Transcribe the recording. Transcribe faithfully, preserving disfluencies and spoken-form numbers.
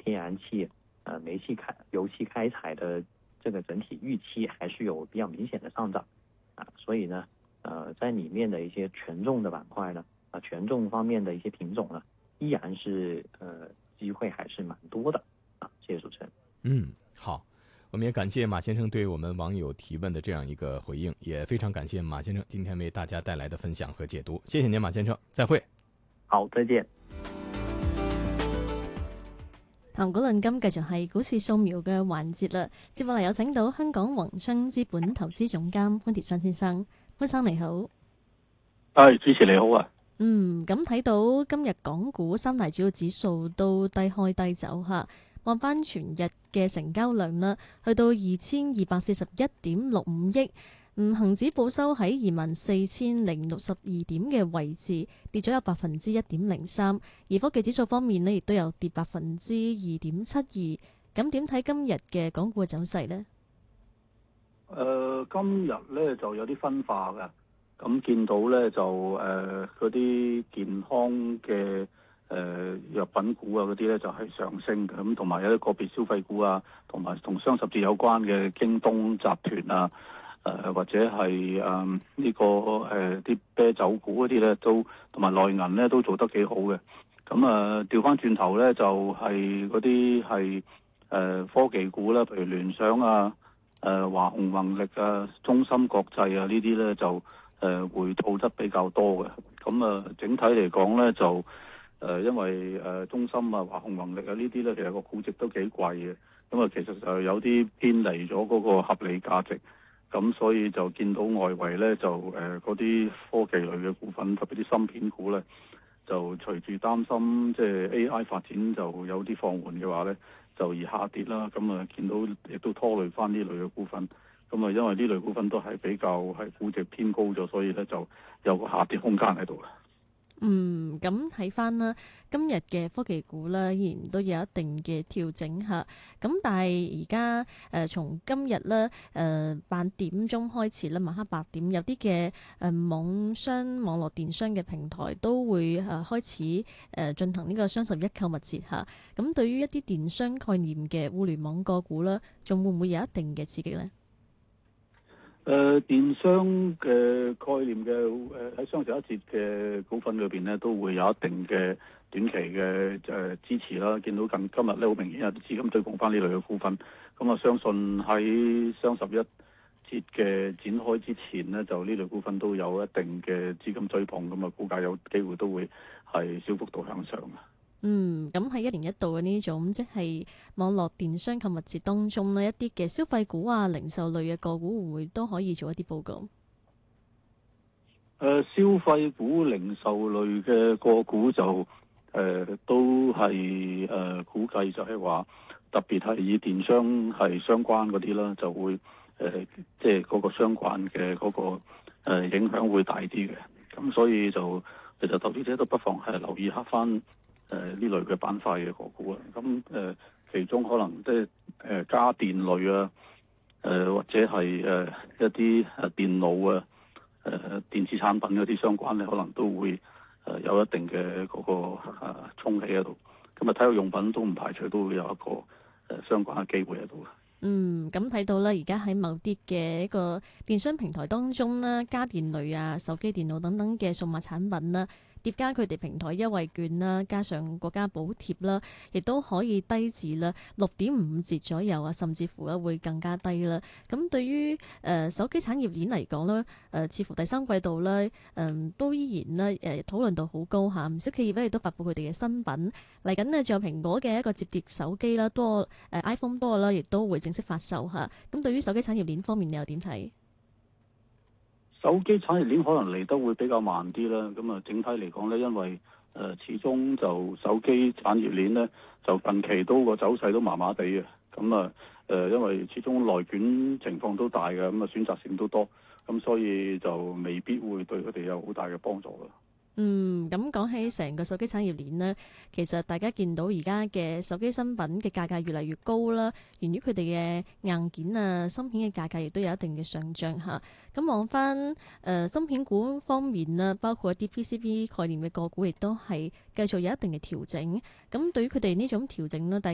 天然气、呃煤气开油气开采的这个整体预期还是有比较明显的上涨啊，所以呢，呃，在里面的一些权重的板块呢，啊，权重方面的一些品种呢，依然是呃机会还是蛮多的啊。谢谢主持人。 嗯，好。我们也感谢马先生对我们网友提问的这样一个回应，也非常感谢马先生今天为大家带来的分享和解读。谢谢您，马先生，再会。 好，再見。 談股論金繼續係股市掃描嘅環節啦。接落嚟有請到香港宏昌資本投資總監潘鐵珊先生，潘生你好。 係，主持你好啊。 嗯，咁睇到今日港股三大主要指數都低開低走嚇。望翻全日嘅成交量啦，去到二千二百四十一點六五億。嗯，恆指報收喺二萬四千零六十二點嘅位置，跌咗有百分之一點零三。而科技指數方面呢，亦都有跌百分之二點七二。咁點睇今日嘅港股嘅走勢呢？ 誒、呃，今日咧就有啲分化嘅。咁見到咧就誒嗰啲健康嘅。誒、呃、藥品股啊嗰啲咧就係、是、上升嘅，咁同埋有啲個別消費股啊，同埋同雙十節有關嘅京東集團啊，誒、呃、或者係誒呢個誒啲、呃、啤酒股嗰啲咧都同埋內銀咧都做得幾好嘅。咁啊調翻轉頭咧就係嗰啲係誒科技股啦，譬如聯想啊、誒、呃、華虹宏力啊、中芯國際啊呢啲咧就誒、呃、回吐得比較多嘅。咁啊整體嚟講咧就誒、呃，因為誒、呃、中芯啊、華虹宏力啊呢啲咧，其實個估值都幾貴嘅，咁啊其實就有啲偏離咗嗰個合理價值，咁所以就見到外圍咧就誒嗰啲科技類嘅股份，特別啲芯片股咧，就隨住擔心即係 A I 發展就有啲放緩嘅話咧，就而下跌啦。咁啊見到亦都拖累翻呢類嘅股份，咁啊因為呢類股份都係比較係估值偏高咗，所以咧就有個下跌空間喺度啦。 嗯，咁睇翻啦，今日嘅科技股啦，依然都有一定嘅調整嚇。咁但係而家誒從今日咧誒八點鐘開始啦，晚黑八點有啲嘅誒網商、網絡電商嘅平台都會誒開始誒進行呢個雙十一購物節嚇。咁對於一啲電商概念嘅互聯網個股啦，仲會唔會有一定嘅刺激呢？ 誒、呃、電商嘅概念嘅誒喺雙十一節嘅股份裏邊咧，都會有一定嘅短期嘅誒、呃、支持啦。見到近今日咧，好明顯有啲資金追捧翻呢類嘅股份。咁我相信喺雙十一節嘅展開之前呢，就呢類股份都有一定嘅資金追捧，咁啊股價有機會都會係小幅度向上嘅。 嗯，咁喺一年一度嘅呢種即係網絡電商購物節當中呢，一啲嘅消費股啊、零售類嘅個股會唔會都可以做一啲報告？ 誒、呃，消費股、零售類嘅個股就誒、呃、都係誒、呃、估計就係話，特別係以電商係相關嗰啲啦，就會誒、呃、即係嗰個相關嘅嗰、嗰個、呃、影響會大啲嘅。咁所以就其實投資者都不妨係留意下翻。誒呢、呃、類嘅板塊嘅個股啊，咁誒、呃、其中可能即係誒家電類啊，誒、呃、或者係誒、呃、一啲誒電腦啊，誒、呃、電子產品嗰啲相關咧，可能都會誒、呃、有一定嘅嗰、那個誒衝起喺度。咁啊，體育用品都唔排除都會有一個誒、呃、相關嘅機會喺度。 嗯，咁睇到啦，而家喺某啲嘅一個電商平台當中啦，家電類啊、手機、電腦等等嘅數碼產品啦，疊加佢哋平台優惠券啦，加上國家補貼啦，亦都可以低至啦六點五折左右啊，甚至乎咧會更加低啦。咁對於誒、呃、手機產業鏈嚟講咧，誒、呃、似乎第三季度咧，誒、呃、都依然咧誒討論度好高嚇，唔少企業咧亦都發布佢哋嘅新品嚟緊呢，仲有蘋果嘅一個摺疊手機啦，多誒、呃、iPhone 多啦，亦都會正式發售嚇。咁對於手機產業鏈方面，你又點睇？ 手機產業鏈可能嚟得會比較慢啲啦，咁啊整體嚟講咧，因為誒、呃、始終就手機產業鏈咧，就近期都個走勢都麻麻地嘅，咁啊誒因為始終內卷情況都大嘅，咁啊選擇性都多，咁所以就未必會對佢哋有好大嘅幫助啦。 嗯，咁講起成個手機產業鏈呢，其實大家見到而家嘅手機新品嘅價格越嚟越高啦，源於佢哋嘅硬件啊、芯片嘅價格亦都有一定嘅上漲嚇。咁望翻誒芯片股方面啦，包括一啲 P C B 概念嘅個股，亦都係繼續有一定嘅調整。咁對於佢哋呢種調整呢，大